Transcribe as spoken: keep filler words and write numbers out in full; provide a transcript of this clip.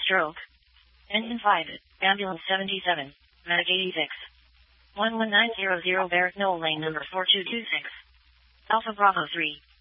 Stroke. Engine five. Ambulance seventy-seven. Medic eighty-six. one one nine zero zero Barrett Knoll Lane number four two two six. Alpha Bravo three.